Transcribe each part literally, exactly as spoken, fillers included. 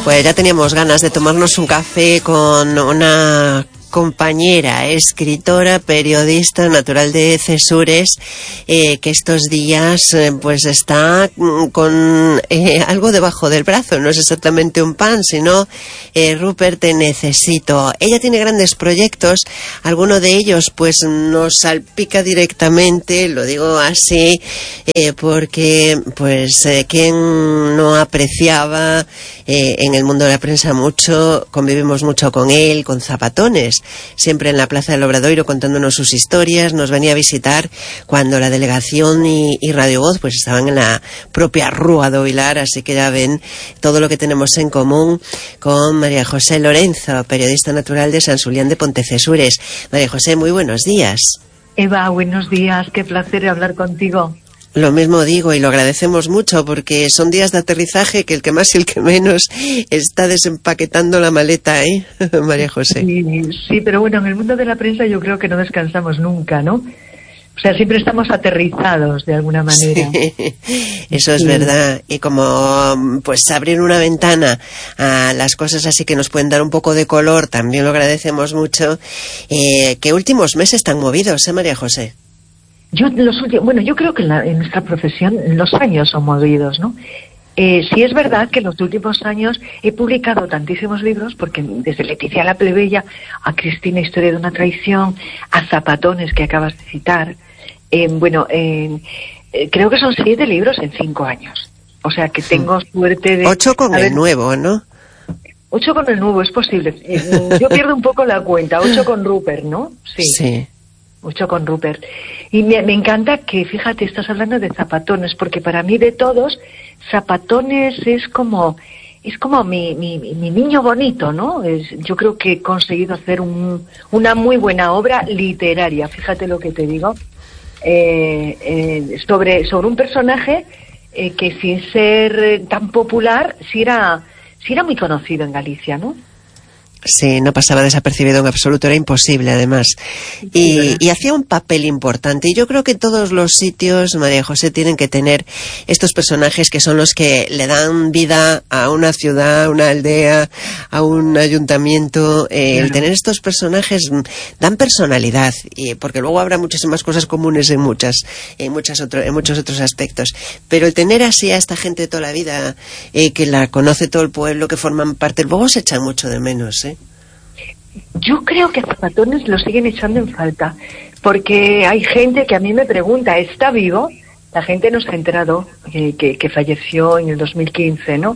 Pues ya teníamos ganas de tomarnos un café con una compañera, escritora, periodista, natural de Cesures, eh, que estos días eh, pues está con eh, algo debajo del brazo. No es exactamente un pan, sino eh, Rupert, te necesito. Ella tiene grandes proyectos, alguno de ellos pues nos salpica directamente, lo digo así, eh, porque pues eh, quien no apreciaba eh, en el mundo de la prensa mucho, convivimos mucho con él, con Zapatones, siempre en la Plaza del Obradoiro contándonos sus historias. Nos venía a visitar cuando la delegación y, y Radio Voz pues estaban en la propia Rúa do Vilar, así que ya ven todo lo que tenemos en común con María José Lorenzo, periodista natural de San Xulián de Pontecesures. María José, muy buenos días. Eva, buenos días, qué placer hablar contigo. Lo mismo digo, y lo agradecemos mucho porque son días de aterrizaje que el que más y el que menos está desempaquetando la maleta, ¿eh, María José? Sí, sí, pero bueno, en el mundo de la prensa yo creo que no descansamos nunca, ¿no? O sea, siempre estamos aterrizados de alguna manera. Sí, eso es sí. verdad. Y como pues abrir una ventana a las cosas así que nos pueden dar un poco de color, también lo agradecemos mucho. Eh, ¿Qué últimos meses tan movidos, eh, María José? Yo los últimos, bueno, yo creo que en, la, en nuestra profesión los años son movidos, ¿no? Eh, sí es verdad que en los últimos años he publicado tantísimos libros, porque desde Leticia la Plebeya a Cristina, Historia de una traición, a Zapatones, que acabas de citar, eh, bueno, eh, eh, creo que son siete libros en cinco años. O sea que tengo suerte de... Ocho con el nuevo, ¿no? Ocho con el nuevo, es posible. Eh, yo pierdo un poco la cuenta. Ocho con Rupert, ¿no? Sí. Sí. Mucho con Rupert. Y me, me encanta que, fíjate, estás hablando de Zapatones, porque para mí de todos, Zapatones es como, es como mi, mi, mi niño bonito, ¿no? Es, yo creo que he conseguido hacer un, una muy buena obra literaria, fíjate lo que te digo, eh, eh, sobre, sobre un personaje eh, que sin ser tan popular, sí era, sí era muy conocido en Galicia, ¿no? Sí, no pasaba desapercibido en absoluto, era imposible además. Y, y hacía un papel importante. Y yo creo que todos los sitios, María José, tienen que tener estos personajes que son los que le dan vida a una ciudad, a una aldea, a un ayuntamiento. Eh, el tener estos personajes dan personalidad, y porque luego habrá muchísimas cosas comunes en muchas, en muchas otro, en muchos otros aspectos. Pero el tener así a esta gente de toda la vida, eh, que la conoce todo el pueblo, que forman parte, luego se echan mucho de menos, ¿eh? Yo creo que a Zapatones lo siguen echando en falta, porque hay gente que a mí me pregunta, ¿está vivo? La gente no se ha enterado que, que, que falleció en el dos mil quince, ¿no?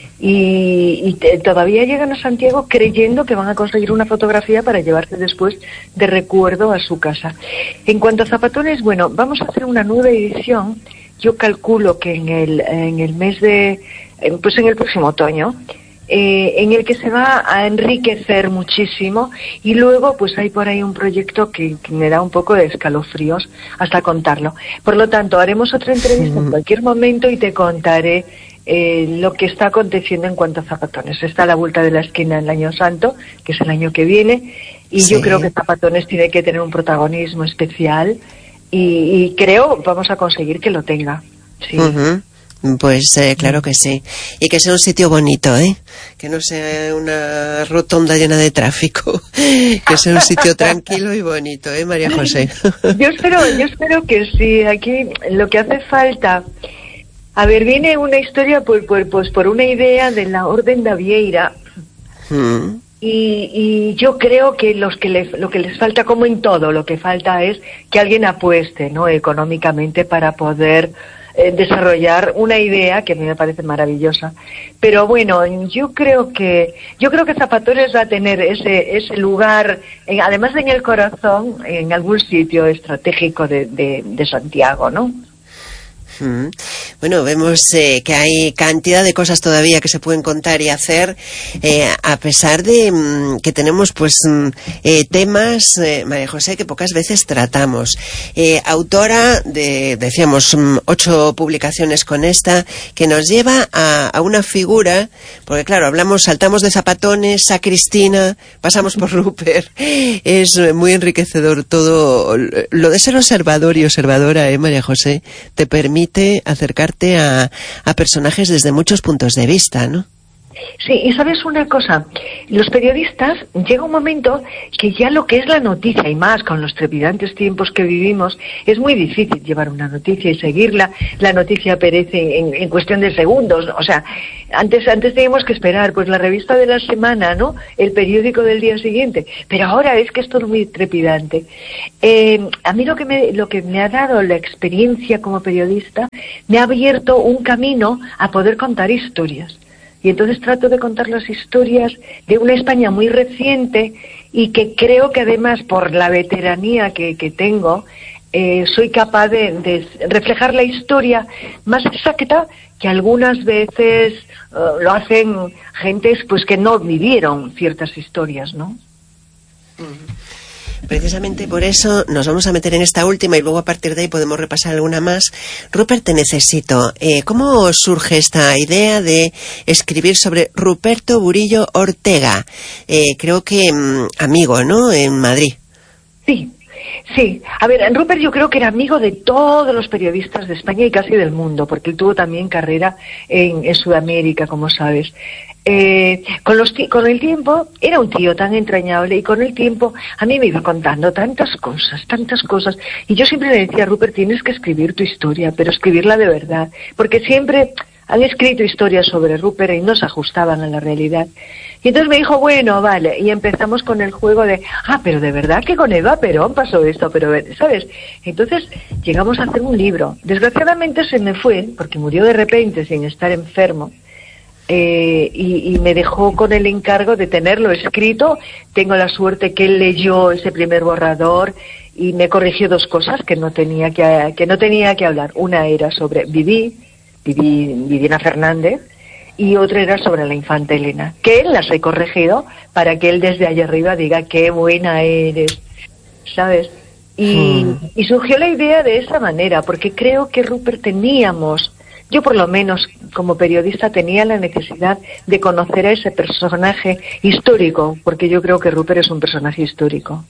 Y, y te, todavía llegan a Santiago creyendo que van a conseguir una fotografía para llevarse después de recuerdo a su casa. En cuanto a Zapatones, bueno, vamos a hacer una nueva edición. Yo calculo que en el, en el mes de, pues en el próximo otoño, Eh, en el que se va a enriquecer muchísimo, y luego pues hay por ahí un proyecto que, que me da un poco de escalofríos hasta contarlo. Por lo tanto, haremos otra entrevista en cualquier momento y te contaré eh, lo que está aconteciendo en cuanto a Zapatones. Está a la vuelta de la esquina el Año Santo, que es el año que viene, y sí. Yo creo que Zapatones tiene que tener un protagonismo especial, y, y creo vamos a conseguir que lo tenga. Sí. Uh-huh. Pues eh, claro que sí. Y que sea un sitio bonito, ¿eh? Que no sea una rotonda llena de tráfico. Que sea un sitio tranquilo y bonito, ¿eh, María José? Yo espero, yo espero que sí. Aquí lo que hace falta... A ver, viene una historia por, por, pues por una idea de la Orden da Vieira. Mm. Y, y yo creo que, los que les, lo que les falta, como en todo, lo que falta es que alguien apueste, ¿no?, económicamente para poder... Eh, desarrollar una idea que a mí me parece maravillosa. Pero bueno, yo creo que yo creo que Zapatones va a tener ese ese lugar, en, además de en el corazón, en algún sitio estratégico de, de, de Santiago, ¿no? Bueno, vemos eh, que hay cantidad de cosas todavía que se pueden contar y hacer, eh, a pesar de mm, que tenemos pues mm, eh, temas, eh, María José, que pocas veces tratamos. Eh, autora de, decíamos, mm, ocho publicaciones con esta, que nos lleva a, a una figura, porque claro, hablamos, saltamos de Zapatones a Cristina, pasamos por Rupert. Es muy enriquecedor todo. Lo de ser observador y observadora, eh, María José, te permite acercarte a, a personajes desde muchos puntos de vista, ¿no? Sí, y sabes una cosa, los periodistas llega un momento que ya lo que es la noticia, y más con los trepidantes tiempos que vivimos, es muy difícil llevar una noticia y seguirla. La noticia perece en, en cuestión de segundos, o sea, antes antes teníamos que esperar pues la revista de la semana, ¿no? El periódico del día siguiente, pero ahora es que es todo muy trepidante. Eh, a mí lo que me lo que me ha dado la experiencia como periodista me ha abierto un camino a poder contar historias. Y entonces trato de contar las historias de una España muy reciente y que creo que además por la veteranía que, que tengo, eh, soy capaz de, de reflejar la historia más exacta que algunas veces uh, lo hacen gentes pues que no vivieron ciertas historias, ¿no? Precisamente por eso nos vamos a meter en esta última y luego a partir de ahí podemos repasar alguna más. Rupert, te necesito. Eh, ¿Cómo surge esta idea de escribir sobre Ruperto Burillo Ortega? Eh, creo que mmm, amigo, ¿no? En Madrid. Sí. Sí, a ver, Rupert yo creo que era amigo de todos los periodistas de España y casi del mundo, porque él tuvo también carrera en, en Sudamérica, como sabes. Eh, con, los, con el tiempo era un tío tan entrañable y con el tiempo a mí me iba contando tantas cosas, tantas cosas, y yo siempre le decía, Rupert, tienes que escribir tu historia, pero escribirla de verdad, porque siempre han escrito historias sobre Rupert y no se ajustaban a la realidad. Y entonces me dijo, bueno, vale, y empezamos con el juego de, ah, pero de verdad que con Eva Perón pasó esto, pero, ¿sabes? Entonces llegamos a hacer un libro. Desgraciadamente se me fue, porque murió de repente sin estar enfermo, eh, y, y me dejó con el encargo de tenerlo escrito. Tengo la suerte que él leyó ese primer borrador y me corrigió dos cosas que no tenía que, que no tenía que hablar. Una era sobre Viví, Viví, Viviana Fernández, y otra era sobre la infanta Elena, que él las he corregido para que él desde allá arriba diga qué buena eres, ¿sabes? Y, hmm. y surgió la idea de esa manera, porque creo que Rupert teníamos, yo por lo menos como periodista tenía la necesidad de conocer a ese personaje histórico, porque yo creo que Rupert es un personaje histórico.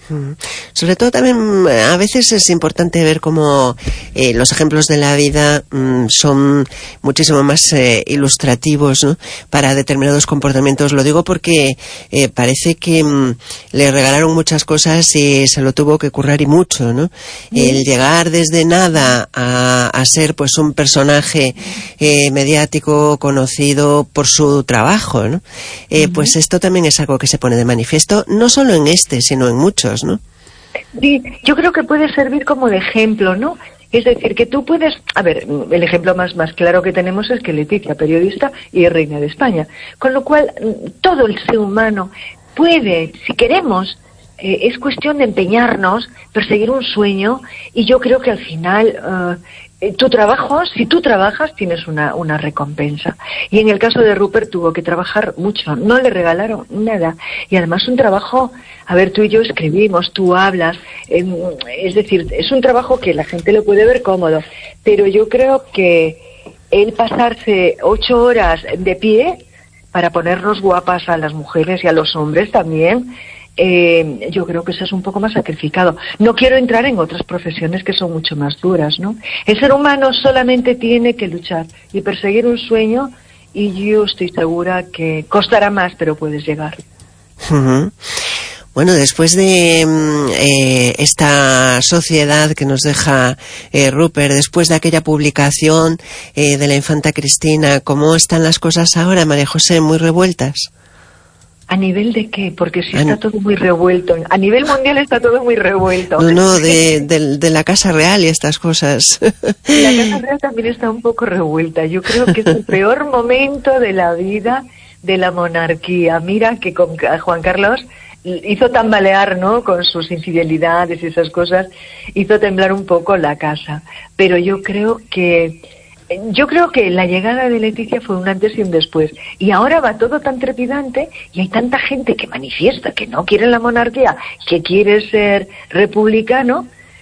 Sobre todo también a veces es importante ver cómo eh, los ejemplos de la vida mm, son muchísimo más eh, ilustrativos, ¿no?, para determinados comportamientos. Lo digo porque eh, parece que mm, le regalaron muchas cosas y se lo tuvo que currar y mucho, ¿no? Mm. El llegar desde nada a, a ser pues un personaje eh, mediático conocido por su trabajo, ¿no? Eh, mm. Pues esto también es algo que se pone de manifiesto, no solo en este, sino en muchos, ¿no? Sí, yo creo que puede servir como de ejemplo, ¿no? Es decir, que tú puedes... A ver, el ejemplo más, más claro que tenemos es que Leticia, periodista y reina de España. Con lo cual, todo el ser humano puede, si queremos, eh, es cuestión de empeñarnos, perseguir un sueño, y yo creo que al final... Uh, tu trabajo, si tú trabajas, tienes una, una recompensa. Y en el caso de Rupert tuvo que trabajar mucho, no le regalaron nada. Y además un trabajo, a ver, tú y yo escribimos, tú hablas, eh, es decir, es un trabajo que la gente lo puede ver cómodo, pero yo creo que el pasarse ocho horas de pie para ponernos guapas a las mujeres y a los hombres también, Eh, yo creo que eso es un poco más sacrificado. No quiero entrar en otras profesiones que son mucho más duras, ¿no? El ser humano solamente tiene que luchar y perseguir un sueño, y yo estoy segura que costará más, pero puedes llegar. Uh-huh. Bueno, después de eh, esta sociedad que nos deja eh, Rupert, después de aquella publicación eh, de la infanta Cristina, ¿cómo están las cosas ahora, María José? ¿Muy revueltas? ¿A nivel de qué? Porque si está todo muy revuelto. A nivel mundial está todo muy revuelto. No, no, de, de, de la Casa Real y estas cosas. La Casa Real también está un poco revuelta. Yo creo que es el peor momento de la vida de la monarquía. Mira que con Juan Carlos hizo tambalear, ¿no?, con sus infidelidades y esas cosas, hizo temblar un poco la casa. Pero yo creo que... Yo creo que la llegada de Leticia fue un antes y un después, y ahora va todo tan trepidante y hay tanta gente que manifiesta que no quiere la monarquía, que quiere ser republicano,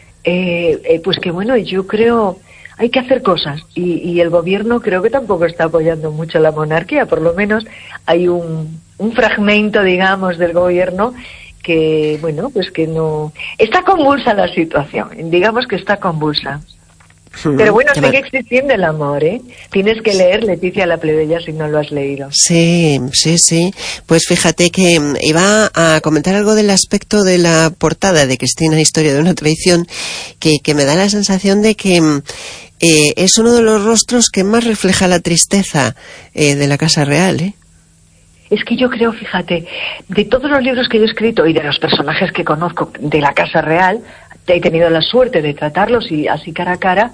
eh, eh, pues que bueno, yo creo hay que hacer cosas, y, y el gobierno creo que tampoco está apoyando mucho la monarquía. Por lo menos hay un, un fragmento, digamos, del gobierno que, bueno, pues que no... Está convulsa la situación, digamos que está convulsa. Pero bueno, sigue existiendo el amor, ¿eh? Tienes que leer Leticia la Plebeya si no lo has leído. Sí, sí, sí. Pues fíjate que iba a comentar algo del aspecto de la portada de Cristina, Historia de una traición, que, que me da la sensación de que eh, es uno de los rostros que más refleja la tristeza eh, de la Casa Real, ¿eh? Es que yo creo, fíjate, de todos los libros que yo he escrito y de los personajes que conozco de la Casa Real, he tenido la suerte de tratarlos y así cara a cara,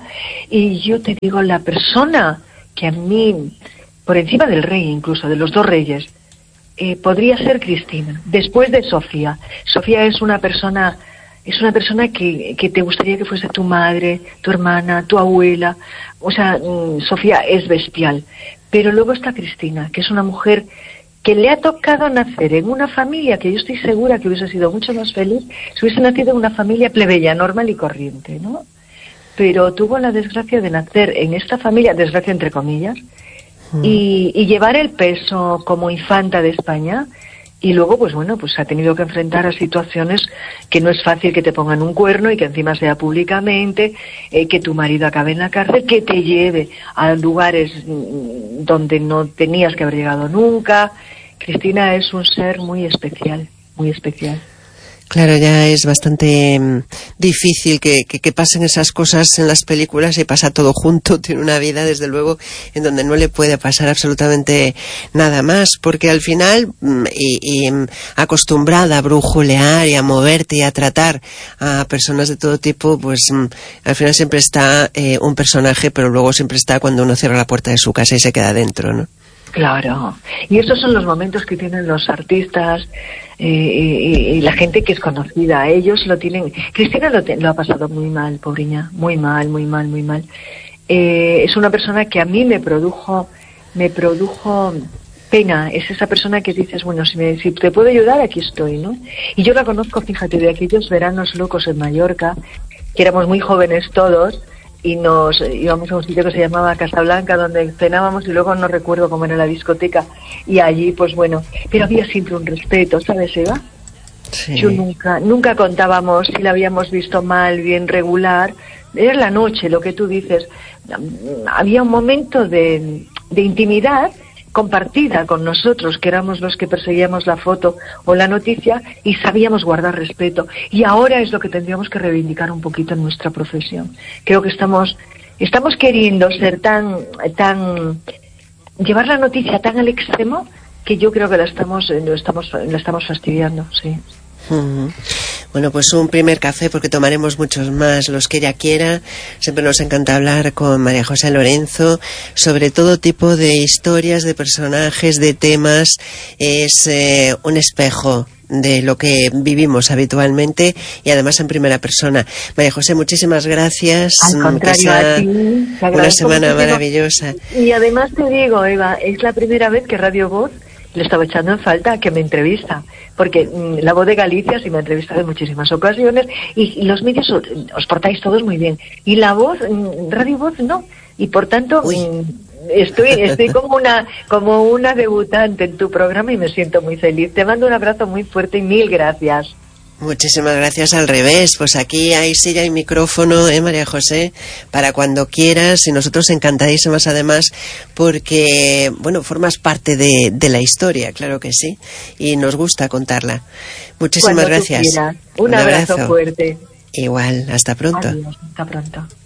y yo te digo, la persona que a mí, por encima del rey incluso, de los dos reyes, eh, podría ser Cristina, después de Sofía. Sofía es una persona, es una persona que, que te gustaría que fuese tu madre, tu hermana, tu abuela. O sea, mmm, Sofía es bestial. Pero luego está Cristina, que es una mujer que le ha tocado nacer en una familia que yo estoy segura que hubiese sido mucho más feliz si hubiese nacido en una familia plebeya, normal y corriente, ¿no? Pero tuvo la desgracia de nacer en esta familia, desgracia entre comillas, mm. y, y llevar el peso como infanta de España, y luego, pues bueno, pues ha tenido que enfrentar a situaciones que no es fácil que te pongan un cuerno y que encima sea públicamente, eh, que tu marido acabe en la cárcel, que te lleve a lugares donde no tenías que haber llegado nunca. Cristina es un ser muy especial, muy especial. Claro, ya es bastante um, difícil que, que, que pasen esas cosas en las películas y pasa todo junto. Tiene una vida, desde luego, en donde no le puede pasar absolutamente nada más, porque al final, um, y, y um, acostumbrada a brujulear y a moverte y a tratar a personas de todo tipo, pues um, al final siempre está eh, un personaje, pero luego siempre está cuando uno cierra la puerta de su casa y se queda dentro, ¿no? Claro, y esos son los momentos que tienen los artistas eh, y, y la gente que es conocida. Ellos lo tienen. Cristina lo, te, lo ha pasado muy mal, pobreña, muy mal, muy mal, muy mal. Eh, es una persona que a mí me produjo, me produjo pena. Es esa persona que dices, bueno, si, me, si te puedo ayudar, aquí estoy, ¿no? Y yo la conozco, fíjate, de aquellos veranos locos en Mallorca, que éramos muy jóvenes todos, y nos íbamos a un sitio que se llamaba Casablanca, donde cenábamos, y luego no recuerdo cómo era la discoteca, y allí pues bueno, pero había siempre un respeto, ¿sabes, Eva? Sí. Yo nunca, nunca contábamos si la habíamos visto mal, bien, regular. Era la noche, lo que tú dices. Había un momento de, de intimidad compartida con nosotros, que éramos los que perseguíamos la foto o la noticia, y sabíamos guardar respeto. Y ahora es lo que tendríamos que reivindicar un poquito en nuestra profesión. Creo que estamos estamos queriendo ser tan tan llevar la noticia tan al extremo que yo creo que la estamos lo estamos la estamos fastidiando, sí. Uh-huh. Bueno, pues un primer café, porque tomaremos muchos más, los que ella quiera. Siempre nos encanta hablar con María José Lorenzo sobre todo tipo de historias, de personajes, de temas. Es eh, un espejo de lo que vivimos habitualmente y además en primera persona. María José, muchísimas gracias. Al contrario, a ti. Una semana maravillosa. Y además te digo, Eva, es la primera vez que Radio Voz le estaba echando en falta que me entrevista, porque mmm, La Voz de Galicia sí me ha entrevistado en muchísimas ocasiones, y, y los medios os, os portáis todos muy bien, y La Voz, mmm, Radio Voz no, y por tanto mmm, estoy estoy como una como una debutante en tu programa y me siento muy feliz. Te mando un abrazo muy fuerte y mil gracias. Muchísimas gracias. Al revés, pues aquí hay silla y micrófono, ¿eh, María José? Para cuando quieras, y nosotros encantadísimas además, porque, bueno, formas parte de, de la historia, claro que sí, y nos gusta contarla. Muchísimas cuando gracias. Un, un abrazo, abrazo fuerte. Igual, hasta pronto. Adiós, hasta pronto.